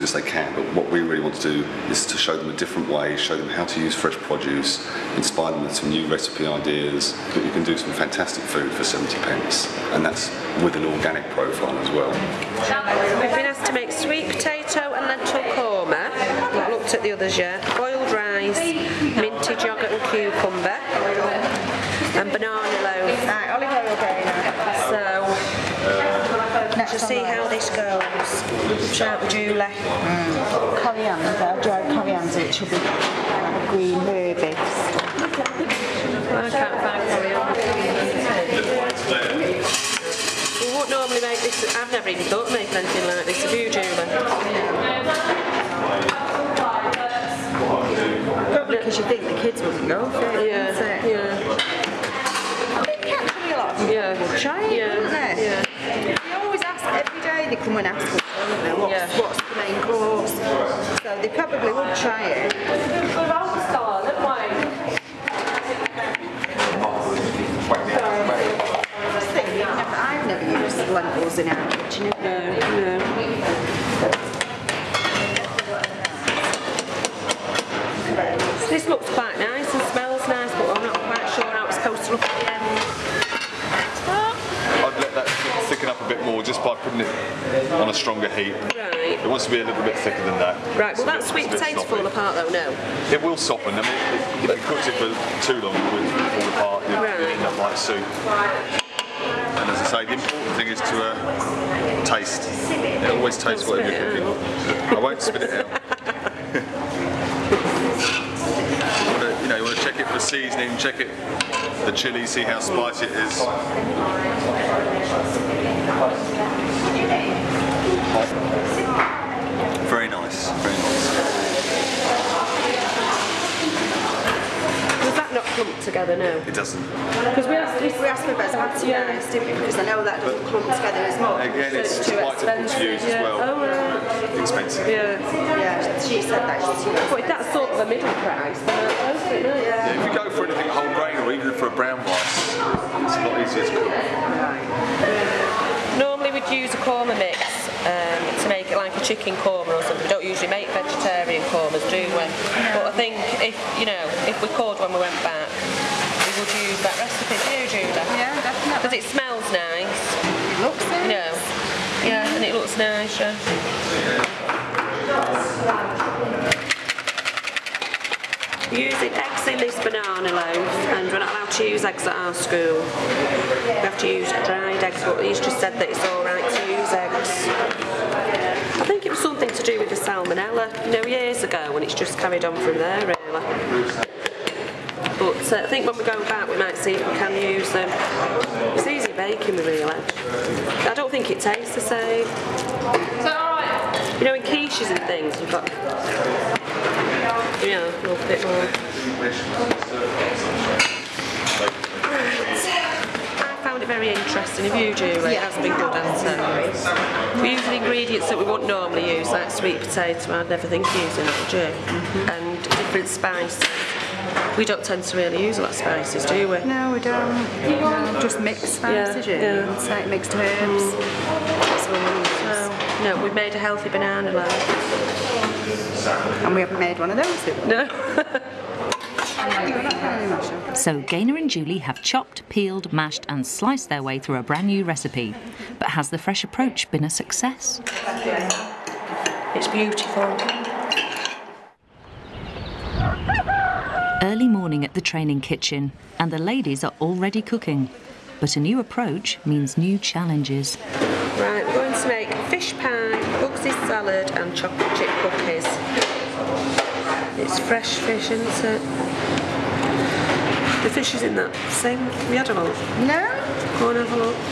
as they can, but what we really want to do is to show them a different way, show them how to use fresh produce, inspire them with some new recipe ideas, that you can do some fantastic food for 70p, and that's with an organic profile as well. We've been asked to make sweet potato and lentil korma. I've not looked at the others yet. Boiled rice, minted yoghurt and cucumber, and banana loaf. Right, olive oil again. So, to see how this goes. Shout with Julie. Coriander, dried coriander, which will be green herby. I can't find coriander. We won't normally make this. I've never even thought of making anything like this. Have you, Julie? Probably because you think the kids wouldn't go for it. Yeah. I think actually a lot of people would try it, wouldn't they? Yeah. They always ask every day. They come and ask us, don't they, what's the main course? So they probably would try it. I've never used lentils in our kitchen. No. This looks quite nice and smells nice, but I'm not quite sure how it's supposed to look at the end. I'd let that thicken up a bit more just by putting it on a stronger heat. Right. It wants to be a little bit thicker than that. Right, will that sweet potato fall apart though? No. It will soppen. I mean, if you cook it for too long, it will fall apart. You end up like soup. And as I say, the important thing is to taste. It always tastes whatever you're cooking. I won't spit it out. You want to check it for seasoning, check it, the chilli, see how spicy it is. Very nice, very nice. Does that not clump together? No. It doesn't. Because we asked for basmati rice, didn't we? Because I know that doesn't clump together as much. Again, it's too quite difficult to use as well. Oh, right. Expensive. Yeah. Yeah, she said that she's too But if that's sort of a middle price, then it's worth it, isn't it? Yeah, if you go for anything whole grain or even for a brown rice, it's a lot easier to cook. Normally we'd use a korma mix to make it like a chicken korma or something. We don't usually make vegetarian kormas, do we? But I think if we could when we went back, we would use that recipe. Do you, Julie? Yeah, definitely. Because it smells nice. It looks nice. Yeah, and it looks nice. Yeah. We're using eggs in this banana loaf, and we're not allowed to use eggs at our school. We have to use dried eggs, but he's just said that it's alright to use eggs. I think it was something to do with the salmonella, years ago, and it's just carried on from there, really. But I think when we go back, we might see if we can use them. It's easy baking, really. I don't think it tastes the same. Is that alright? In quiches and things, you've got... Yeah, a little bit more. I found it very interesting. Have you, Julie? It has been good, hasn't it? We use the ingredients that we wouldn't normally use, like sweet potato. I'd never think of using that, would you? And different spices. We don't tend to really use a lot of spices, do we? No, we don't. No, just mixed spices, It's like mixed herbs. That's what we use. No, we've made a healthy banana loaf. And we haven't made one of those, have we? No. So Gaynor and Julie have chopped, peeled, mashed and sliced their way through a brand new recipe. But has the fresh approach been a success? It's beautiful. Early morning at the training kitchen, and the ladies are already cooking. But a new approach means new challenges. Right, we're going to make fish pie, Bugsy salad and chocolate chip cookies. It's fresh fish, isn't it? The fish is in that sink. We had a look. No? Go and have a look.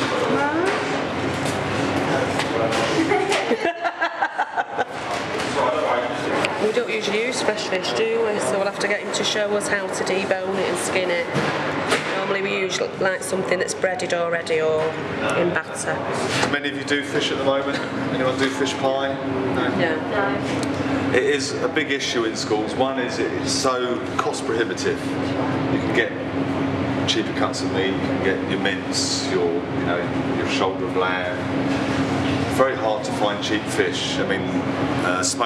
We don't usually use fresh fish, do we? So we'll have to get him to show us how to debone it and skin it. Normally we use like something that's breaded already or in batter. Do many of you do fish at the moment? Anyone do fish pie? No? Yeah. It is a big issue in schools. One is it's so cost prohibitive. You can get cheaper cuts of meat, you can get your mince, your shoulder of lamb. Very hard to find cheap fish. I mean, smoked